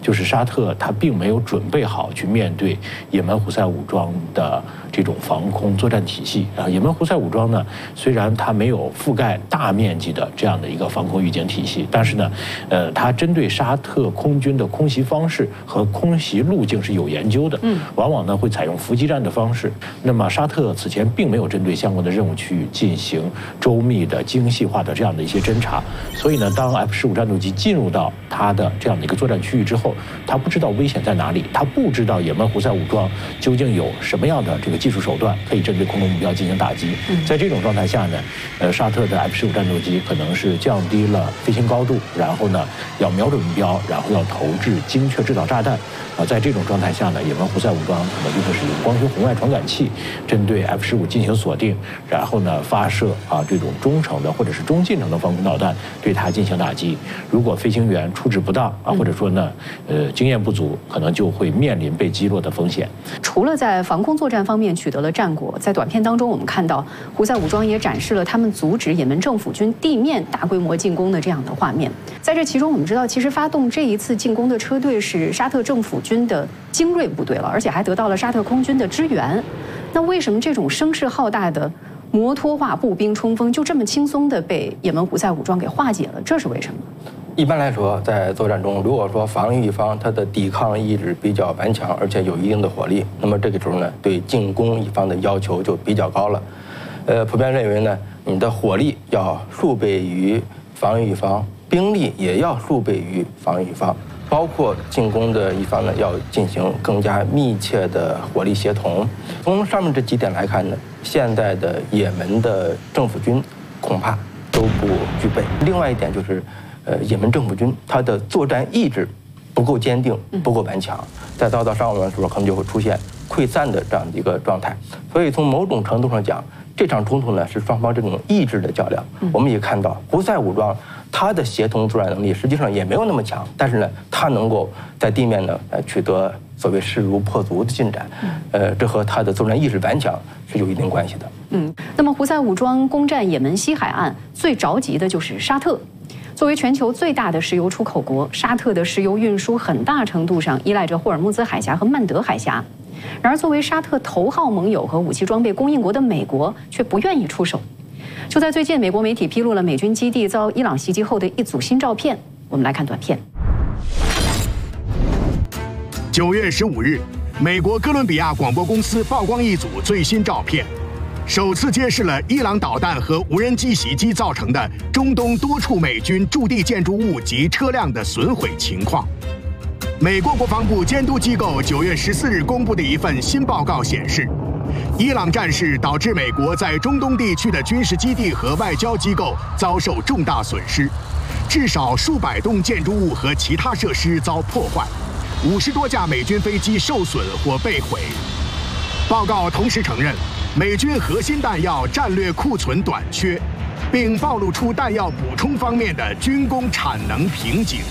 就是沙特他并没有准备好去面对也门胡塞武装的这种防空作战体系啊。也门胡塞武装呢，虽然它没有覆盖大面积的这样的一个防空预警体系，但是呢，它针对沙特空军的空袭方式和空袭路径是有研究的，往往呢会采用伏击战的方式。那么沙特此前并没有针对相关的任务区域进行周密的、精细化的这样的一些侦察，所以呢，当 F-15战斗机进入到它的这样的一个作战区域之后，它不知道危险在哪里，它不知道也门胡塞武装究竟有什么样的这个技术手段可以针对空中目标进行打击。在这种状态下呢，沙特的 F-15战斗机可能是降低了飞行高度，然后呢要瞄准目标，然后要投掷精确制导炸弹。在这种状态下呢，也门胡塞武装可能就会使用光学红外传感器针对 F-15进行锁定，然后呢发射这种中程的或者是中近程的防空导弹对它进行打击。如果飞行员处置不当或者说呢经验不足，可能就会面临被击落的风险。 除了在防空作战方面取得了战果，在短片当中我们看到胡塞武装也展示了他们阻止也门政府军地面大规模进攻的这样的画面。在这其中，我们知道其实发动这一次进攻的车队是沙特政府军的精锐部队了，而且还得到了沙特空军的支援。那为什么这种声势浩大的摩托化步兵冲锋就这么轻松地被也门胡塞武装给化解了？这是为什么？ 一般来说，在作战中，如果说防御一方它的抵抗意志比较顽强，而且有一定的火力，那么这个时候呢，对进攻一方的要求就比较高了。普遍认为呢，你的火力要数倍于防御一方，兵力也要数倍于防御一方，包括进攻的一方呢，要进行更加密切的火力协同。从上面这几点来看呢，现在的也门的政府军恐怕都不具备。另外一点就是，也门政府军它的作战意志不够坚定，不够顽强，在遭到伤亡的时候，可能就会出现溃散的这样的一个状态。所以从某种程度上讲，这场冲突呢是双方这种意志的较量。我们也看到胡塞武装它的协同作战能力实际上也没有那么强，但是呢，它能够在地面呢取得所谓势如破竹的进展。这和它的作战意志顽强是有一定关系的。 那么胡塞武装攻占也门西海岸，最着急的就是沙特。作为全球最大的石油出口国，沙特的石油运输很大程度上依赖着霍尔木兹海峡和曼德海峡。然而，作为沙特头号盟友和武器装备供应国的美国却不愿意出手。就在最近，美国媒体披露了美军基地遭伊朗袭击后的一组新照片。我们来看短片。 9月15日，美国哥伦比亚广播公司曝光一组最新照片，首次揭示了伊朗导弹和无人机袭击造成的中东多处美军驻地建筑物及车辆的损毁情况。美国国防部监督机构9月14日公布的一份新报告显示，伊朗战事导致美国在中东地区的军事基地和外交机构遭受重大损失，至少数百栋建筑物和其他设施遭破坏，50多架美军飞机受损或被毁。报告同时承认，美军核心弹药战略库存短缺，并暴露出弹药补充方面的军工产能瓶颈。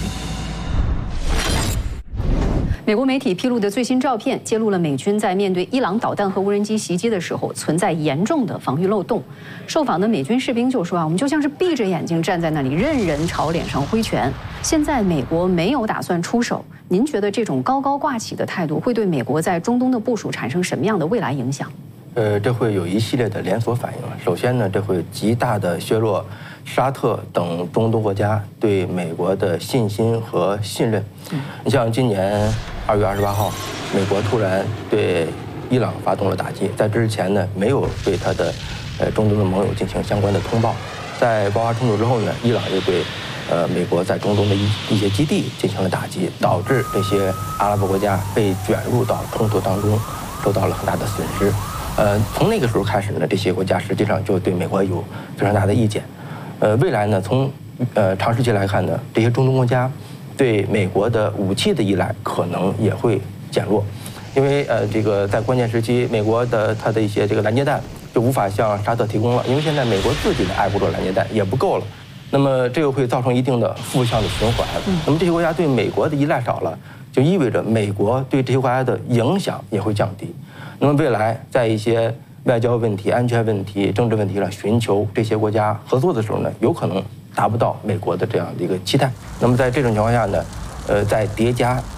美国媒体披露的最新照片揭露了美军在面对伊朗导弹和无人机袭击的时候存在严重的防御漏洞。受访的美军士兵就说我们就像是闭着眼睛站在那里，任人朝脸上挥拳。现在美国没有打算出手，您觉得这种高高挂起的态度会对美国在中东的部署产生什么样的未来影响？ 这会有一系列的连锁反应。首先呢，这会极大的削弱沙特等中东国家对美国的信心和信任。你像今年2月28号，美国突然对伊朗发动了打击，在这之前呢，没有对他的中东的盟友进行相关的通报。在爆发冲突之后呢，伊朗又对美国在中东的一些基地进行了打击，导致这些阿拉伯国家被卷入到冲突当中，受到了很大的损失。从那个时候开始呢，这些国家实际上就对美国有非常大的意见。未来呢，从长时期来看呢，这些中东国家对美国的武器的依赖可能也会减弱，因为这个在关键时期，美国的它的一些这个拦截弹就无法向沙特提供了，因为现在美国自己的爱国者拦截弹也不够了。那么这个会造成一定的负向的循环。那么这些国家对美国的依赖少了，就意味着美国对这些国家的影响也会降低。那么未来在一些外交问题、安全问题、政治问题上寻求这些国家合作的时候呢，有可能达不到美国的这样的一个期待。那么在这种情况下呢，再叠加